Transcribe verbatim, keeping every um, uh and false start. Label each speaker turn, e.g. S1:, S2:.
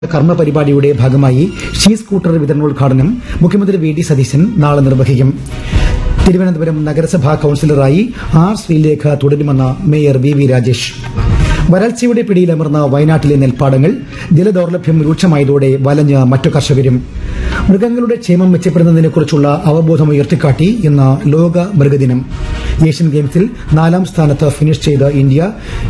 S1: കർമ്മ പരിപാടിയുടെ ഭാഗമായി ഷീ സ്കൂട്ടർ വിതരണോദ്ഘാടനം മുഖ്യമന്ത്രി വി ഡി സതീശൻ നാളെ നിർവഹിക്കും. തിരുവനന്തപുരം നഗരസഭാ കൌൺസിലറായി ആർ ശ്രീലേഖ തുടരുമെന്ന് മേയർ വി വി രാജേഷ്. വരൾച്ചയുടെ പിടിയിലമർന്ന വയനാട്ടിലെ നെൽപ്പാടങ്ങൾ ജലദൌർലഭ്യം രൂക്ഷമായതോടെ വലഞ്ഞ് മറ്റു കർഷകരും. മൃഗങ്ങളുടെ ക്ഷേമം മെച്ചപ്പെടുന്നതിനെക്കുറിച്ചുള്ള അവബോധം ഉയർത്തിക്കാട്ടി ഇന്ന് ലോക മൃഗദിനം. ഏഷ്യൻ ഗെയിംസിൽ നാലാം സ്ഥാനത്ത് ഫിനിഷ് ചെയ്ത ഇന്ത്യ